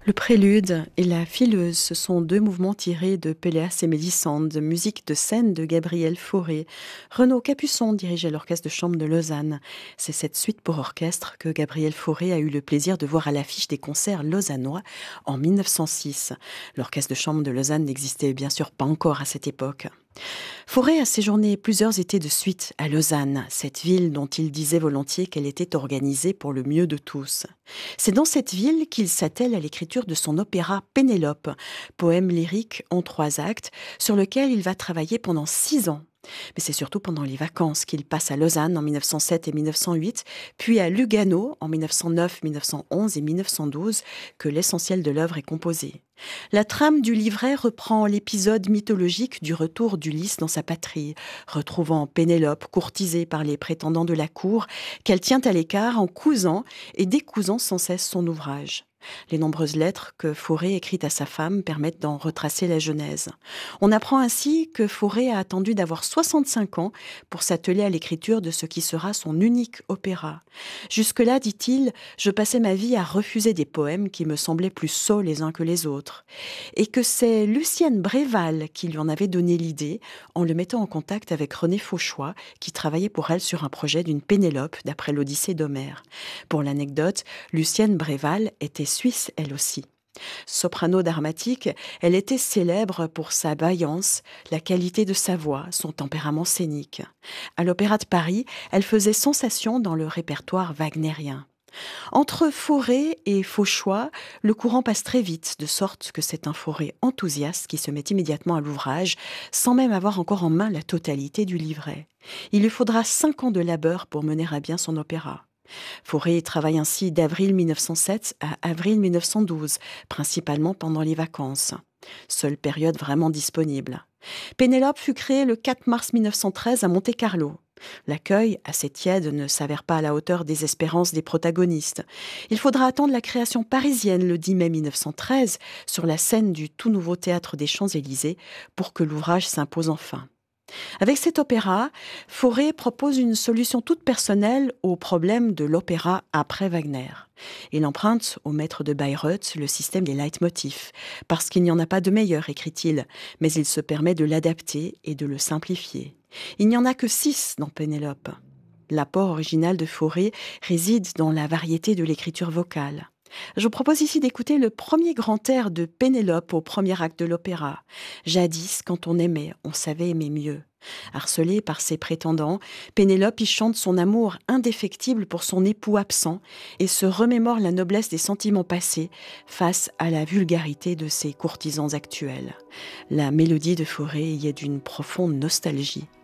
Le prélude et la fileuse, ce sont deux mouvements tirés de Péléas et Mélisande, musique de scène de Gabriel Fauré. Renaud Capuçon dirigeait l'orchestre de chambre de Lausanne. C'est cette suite pour orchestre que Gabriel Fauré a eu le plaisir de voir à l'affiche des concerts lausannois en 1906. L'orchestre de chambre de Lausanne n'existait bien sûr pas encore à cette époque. Fauré a séjourné plusieurs étés de suite à Lausanne, cette ville dont il disait volontiers qu'elle était organisée pour le mieux de tous. C'est dans cette ville qu'il s'attelle à l'écriture de son opéra Pénélope, poème lyrique en 3 actes, sur lequel il va travailler pendant 6 ans. Mais c'est surtout pendant les vacances qu'il passe à Lausanne en 1907 et 1908, puis à Lugano en 1909, 1911 et 1912, que l'essentiel de l'œuvre est composé. La trame du livret reprend l'épisode mythologique du retour d'Ulysse dans sa patrie, retrouvant Pénélope courtisée par les prétendants de la cour, qu'elle tient à l'écart en cousant et décousant sans cesse son ouvrage. Les nombreuses lettres que Fauré écrit à sa femme permettent d'en retracer la genèse. On apprend ainsi que Fauré a attendu d'avoir 65 ans pour s'atteler à l'écriture de ce qui sera son unique opéra. Jusque-là, dit-il, je passais ma vie à refuser des poèmes qui me semblaient plus sots les uns que les autres. Et que c'est Lucienne Bréval qui lui en avait donné l'idée en le mettant en contact avec René Fauchois, qui travaillait pour elle sur un projet d'une Pénélope d'après l'Odyssée d'Homère. Pour l'anecdote, Lucienne Bréval était suisse elle aussi. Soprano dramatique, elle était célèbre pour sa vaillance, la qualité de sa voix, son tempérament scénique. À l'Opéra de Paris, elle faisait sensation dans le répertoire wagnérien. Entre Fauré et Fauchois, le courant passe très vite, de sorte que c'est un Fauré enthousiaste qui se met immédiatement à l'ouvrage, sans même avoir encore en main la totalité du livret. Il lui faudra 5 ans de labeur pour mener à bien son opéra. Fauré travaille ainsi d'avril 1907 à avril 1912, principalement pendant les vacances. Seule période vraiment disponible. Pénélope fut créée le 4 mars 1913 à Monte-Carlo. L'accueil, assez tiède, ne s'avère pas à la hauteur des espérances des protagonistes. Il faudra attendre la création parisienne le 10 mai 1913 sur la scène du tout nouveau théâtre des Champs-Élysées pour que l'ouvrage s'impose enfin. Avec cet opéra, Fauré propose une solution toute personnelle au problème de l'opéra après Wagner. Il emprunte au maître de Bayreuth le système des leitmotifs, parce qu'il n'y en a pas de meilleur, écrit-il, mais il se permet de l'adapter et de le simplifier. Il n'y en a que 6 dans Pénélope. L'apport original de Fauré réside dans la variété de l'écriture vocale. Je vous propose ici d'écouter le premier grand air de Pénélope au premier acte de l'opéra. Jadis, quand on aimait, on savait aimer mieux. Harcelée par ses prétendants, Pénélope y chante son amour indéfectible pour son époux absent et se remémore la noblesse des sentiments passés face à la vulgarité de ses courtisans actuels. La mélodie de Fauré y est d'une profonde nostalgie.